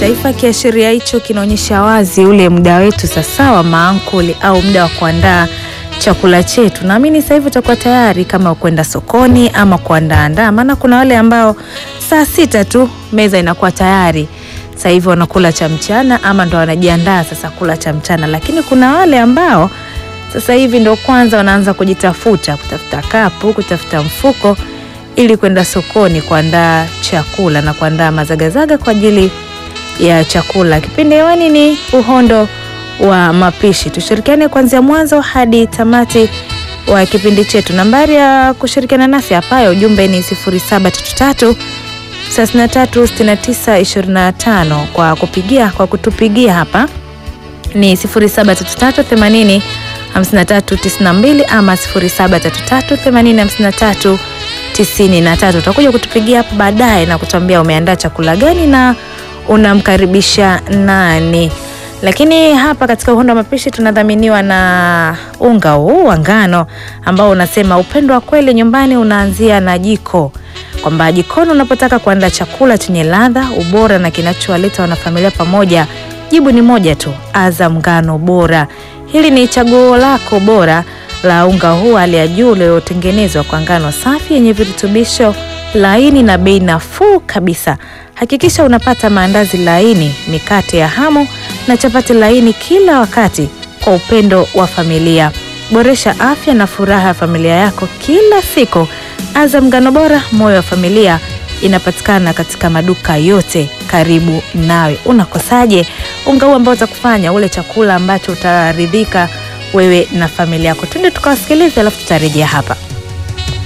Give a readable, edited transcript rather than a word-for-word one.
Taifa. Kiashiria hicho kinaonyesha wazi ule muda wetu sasa wa maankuli au muda wa kuandaa chakula chetu. Naamini sasa hivi utakuwa tayari kama kwenda sokoni ama kuandaa, maana kuna wale ambao saa 6 tu meza inakuwa tayari. Sasa hivi wanakula cha mchana ama ndo wanajiandaa sasa kula cha mchana, lakini kuna wale ambao sasa hivi ndo kwanza wanaanza kujitafuta, kutafuta kapu, kutafuta mfuko ili kwenda sokoni kuandaa chakula na kuandaa mazagazaga kwa ajili ya chakula. Kipindi hewani ni Uhondo wa Mapishi. Tushirikiane kuanzia mwanzo hadi tamati wa kipindi chetu. Nambari ya kushirikiana nasi hapa ya ujumbe ni 0733 636925 kwa kutupigia hapa ni 0733 805392 ama 0733 805393. Utakuja kutupigia hapo baadaye na kutuambia umeandaa chakula gani na unamkaribisha nani. Lakini hapa katika Uhondo wa Mapishi tunadhaminiwa na unga huu wa ngano ambao unasema upendo wa kweli nyumbani unaanzia na jiko. Kwamba jikoni unapotaka kuandaa chakula chenye ladha, ubora na kinachowaleta wanafamilia pamoja, jibu ni moja tu, Azam Ngano Bora. Hili ni chaguo lako bora la unga huu hali ya juu uliotengenezwa kwa ngano safi yenye virutubisho, laini na bei nafuu kabisa. Hakikisha unapata maandazi laini, mikate ya hamu na chapati laini kila wakati kwa upendo wa familia. Boresha afya na furaha ya familia yako kila siku. Azam Ngano Bora, moyo wa familia, inapatikana katika maduka yote karibu nawe. Unakosaje unga huu ambao utakufanya ule chakula ambacho utaridhika wewe na familia yako? Twende tukawasikilize alafu tutarejea hapa.